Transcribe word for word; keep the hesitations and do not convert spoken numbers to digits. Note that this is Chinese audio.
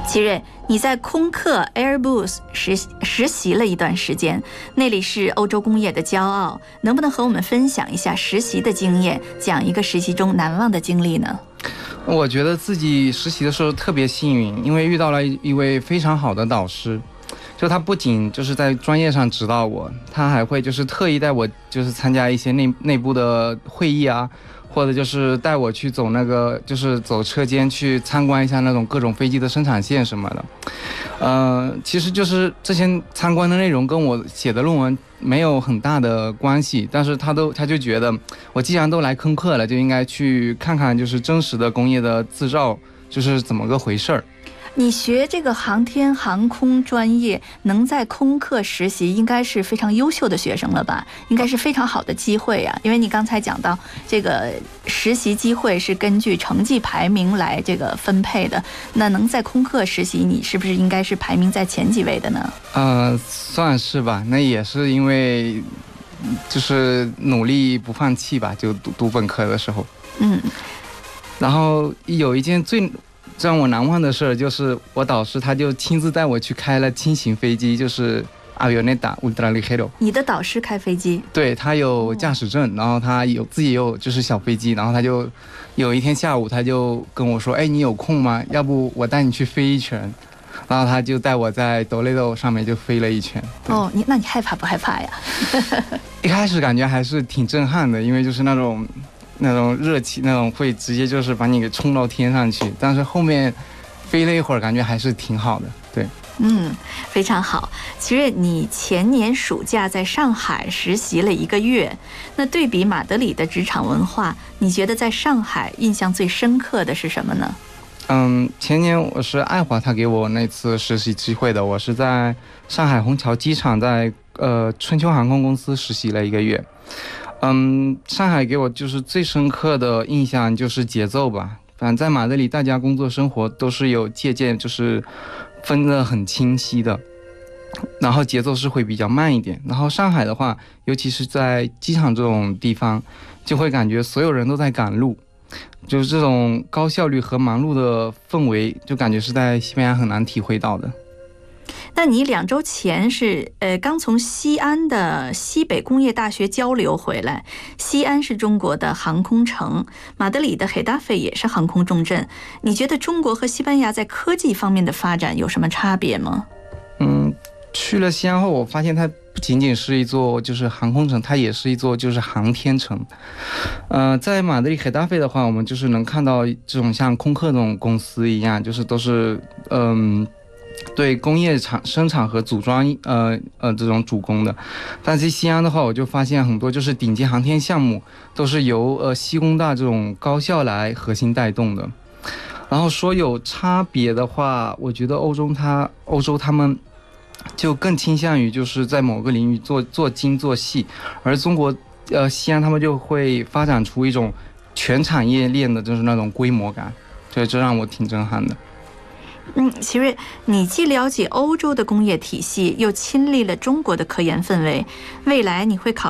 奇瑞，你在空客 Airbus 实实习了一段时间，那里是欧洲工业的骄傲，能不能和我们分享一下实习的经验，讲一个实习中难忘的经历呢？ 我觉得自己实习的时候特别幸运，因为遇到了一位非常好的导师，就他不仅就是在专业上指导我，他还会就是特意带我就是参加一些内内部的会议啊，或者就是带我去走那个就是走车间去参观一下那种各种飞机的生产线什么的。呃，其实就是这些参观的内容跟我写的论文没有很大的关系，但是他都他就觉得我既然都来空客了，就应该去看看就是真实的工业的制造就是怎么个回事儿。 你学这个航天航空专业，能在空客实习，应该是非常优秀的学生了吧？应该是非常好的机会啊！因为你刚才讲到这个实习机会是根据成绩排名来这个分配的，那能在空客实习，你是不是应该是排名在前几位的呢？ 呃，算是吧，那也是因为就是努力不放弃吧，就读读本科的时候。 嗯，然后有一件最让我难忘的事就是我导师他就亲自带我去开了轻型飞机，就是 Avioneta Ultraligero。 你的导师开飞机？ 对，他有驾驶证，然后他有自己有就是小飞机，然后他就有一天下午他就跟我说，哎，你有空吗？要不我带你去飞一圈。然后他就带我在斗雷斗上面就飞了一圈。 哦，你那你害怕不害怕呀？ 一开始感觉还是挺震撼的，因为就是那种那种热气，那种会直接就是把你给冲到天上去。但是后面飞了一会儿，感觉还是挺好的。对， 嗯，非常好。其实你前年暑假在上海实习了一个月，那对比马德里的职场文化，你觉得在上海印象最深刻的是什么呢？ 嗯，前年我是爱华他给我那次实习机会的，我是在上海虹桥机场在呃春秋航空公司实习了一个月。嗯，上海给我就是最深刻的印象就是节奏吧。反正在马德里，大家工作生活都是有界限，就是分得很清晰的，然后节奏是会比较慢一点。然后上海的话，尤其是在机场这种地方，就会感觉所有人都在赶路，就是这种高效率和忙碌的氛围，就感觉是在西班牙很难体会到的。 那你两周前是呃刚从西安的西北工业大学交流回来，西安是中国的航空城，马德里的黑达菲也是航空重镇。你觉得中国和西班牙在科技方面的发展有什么差别吗？ 嗯，去了西安后，我发现它不仅仅是一座就是航空城，它也是一座就是航天城。呃，在马德里黑达菲的话，我们就是能看到这种像空客这种公司一样，就是都是嗯。对工业厂生产和组装呃呃这种主攻的。但是西安的话，我就发现很多就是顶级航天项目都是由呃西工大这种高校来核心带动的。然后说有差别的话，我觉得欧洲它欧洲他们就更倾向于就是在某个领域做做精做细，而中国呃西安他们就会发展出一种全产业链的就是那种规模感，所以这让我挺震撼的。 嗯，奇瑞，你既了解欧洲的工业体系，又亲历了中国的科研氛围，未来你会考虑